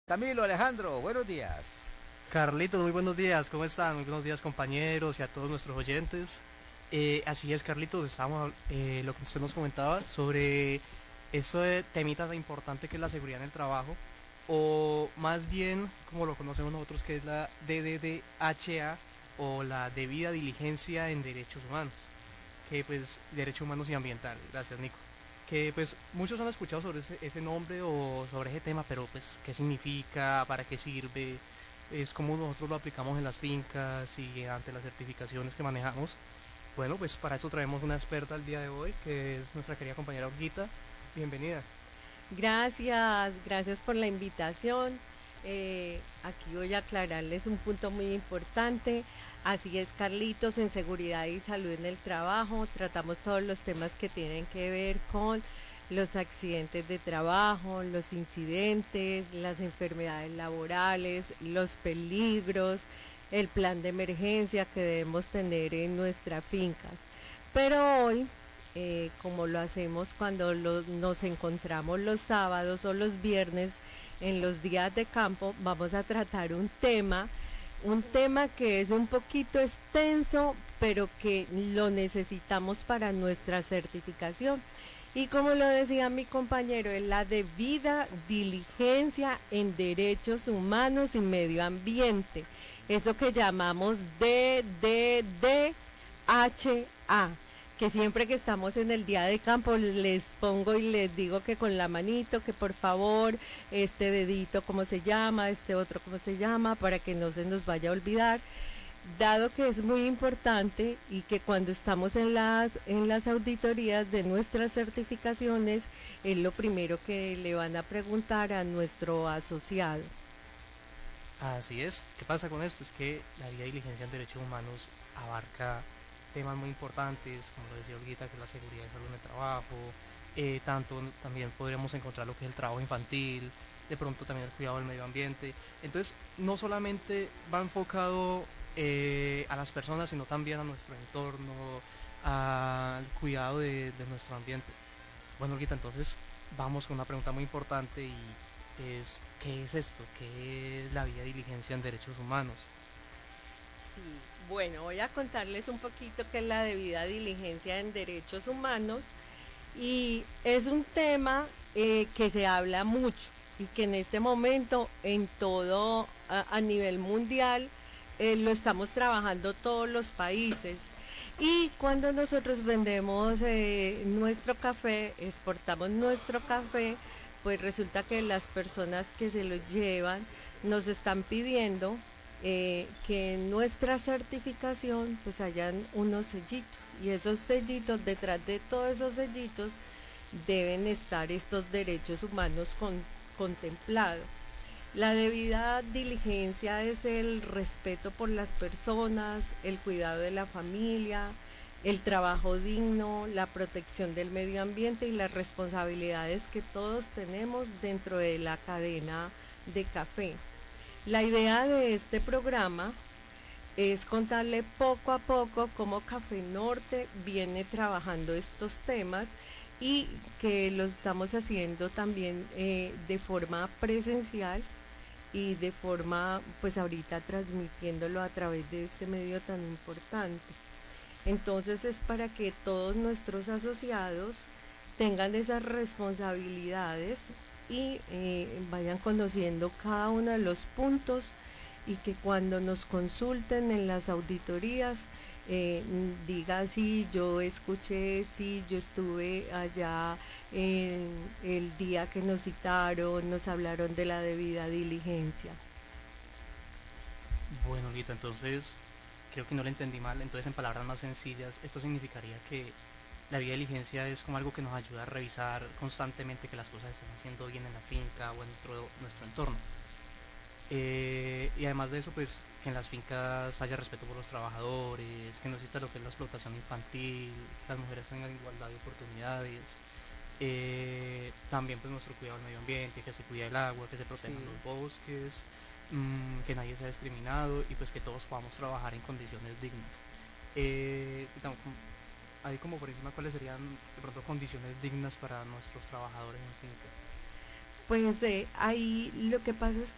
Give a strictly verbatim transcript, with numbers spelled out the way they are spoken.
Camilo, Alejandro, buenos días. Carlitos, muy buenos días, ¿cómo están? Muy buenos días, compañeros, y a todos nuestros oyentes. Eh, así es, Carlitos, estábamos, eh, lo que usted nos comentaba sobre ese temita tan importante que es la seguridad en el trabajo, o más bien, como lo conocemos nosotros, que es la D D D H A, o la debida diligencia en derechos humanos, que pues, derechos humanos y ambientales. Gracias, Nico. Que pues muchos han escuchado sobre ese, ese nombre o sobre ese tema, pero pues, ¿qué significa? ¿Para qué sirve? Es como nosotros lo aplicamos en las fincas y ante las certificaciones que manejamos. Bueno, pues para eso traemos una experta el día de hoy, que es nuestra querida compañera Olguita. Bienvenida. Gracias, gracias por la invitación. Eh, aquí voy a aclararles un punto muy importante. Así es, Carlitos, en seguridad y salud en el trabajo tratamos todos los temas que tienen que ver con los accidentes de trabajo, los incidentes, las enfermedades laborales, los peligros, el plan de emergencia que debemos tener en nuestras fincas. Pero hoy, eh, como lo hacemos cuando lo, nos encontramos los sábados o los viernes en los días de campo, vamos a tratar un tema, un tema que es un poquito extenso, pero que lo necesitamos para nuestra certificación. Y como lo decía mi compañero, es la debida diligencia en derechos humanos y medio ambiente. Eso que llamamos D D D H A, que siempre que estamos en el día de campo les pongo y les digo que con la manito, que por favor, este dedito cómo se llama, este otro cómo se llama, para que no se nos vaya a olvidar. Dado que es muy importante y que cuando estamos en las en las auditorías de nuestras certificaciones es lo primero que le van a preguntar a nuestro asociado. Así es. ¿Qué pasa con esto? Es que la vía de diligencia en derechos humanos abarca temas muy importantes, como lo decía Olguita, que es la seguridad y salud en el trabajo, eh, tanto también podríamos encontrar lo que es el trabajo infantil, de pronto también el cuidado del medio ambiente. Entonces, no solamente va enfocado eh, a las personas, sino también a nuestro entorno, al cuidado de, de nuestro ambiente. Bueno, Olguita, entonces vamos con una pregunta muy importante y es, ¿qué es esto? ¿Qué es la vía de diligencia en derechos humanos? Sí, bueno, voy a contarles un poquito qué es la debida diligencia en derechos humanos y es un tema eh, que se habla mucho y que en este momento en todo a, a nivel mundial eh, lo estamos trabajando todos los países. Y cuando nosotros vendemos eh, nuestro café, exportamos nuestro café, pues resulta que las personas que se lo llevan nos están pidiendo eh, que en nuestra certificación pues hayan unos sellitos, y esos sellitos, detrás de todos esos sellitos deben estar estos derechos humanos con, contemplados. La debida diligencia es el respeto por las personas, el cuidado de la familia, el trabajo digno, la protección del medio ambiente y las responsabilidades que todos tenemos dentro de la cadena de café. La idea de este programa es contarle poco a poco cómo Café Norte viene trabajando estos temas y que lo estamos haciendo también eh, de forma presencial y de forma, pues ahorita transmitiéndolo a través de este medio tan importante. Entonces es para que todos nuestros asociados tengan esas responsabilidades y eh, vayan conociendo cada uno de los puntos, y que cuando nos consulten en las auditorías eh, diga sí, yo escuché, sí, yo estuve allá en el día que nos citaron, nos hablaron de la debida diligencia. Bueno, Lita, entonces creo que no lo entendí mal. Entonces, en palabras más sencillas, esto significaría que la vía de diligencia es como algo que nos ayuda a revisar constantemente que las cosas estén haciendo bien en la finca o en nuestro, nuestro entorno. Eh, y además de eso, pues que en las fincas haya respeto por los trabajadores, que no exista lo que es la explotación infantil, que las mujeres tengan igualdad de oportunidades, eh, también pues nuestro cuidado del medio ambiente, que se cuide el agua, que se protejan Sí. los bosques, mmm, que nadie sea discriminado y pues que todos podamos trabajar en condiciones dignas. Eh, y tam- ahí como por encima, ¿cuáles serían de pronto condiciones dignas para nuestros trabajadores en finca? Pues eh, ahí lo que pasa es